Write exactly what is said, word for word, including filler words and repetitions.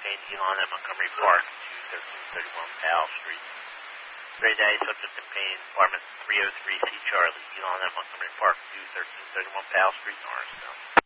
Payne, Elon at Montgomery Park, two thirteen thirty-one Powell Street. Trade day, subject to Payne, apartment three oh three C Charlie, Elon at Montgomery Park, two thirteen thirty-one Powell Street, Norristown.